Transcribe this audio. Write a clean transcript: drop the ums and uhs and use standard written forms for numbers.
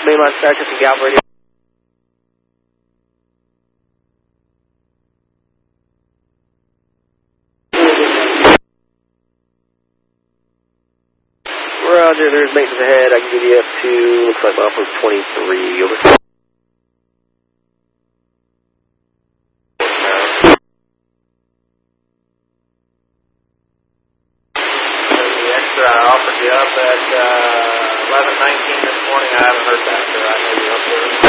Mainline Star Trek Galp Radio. Roger, there's maintenance ahead. I can give you F2. Looks like Alpha 23. Over. The extra I offered you up at 11:19 this morning. I haven't heard back, sir. I know you're up there.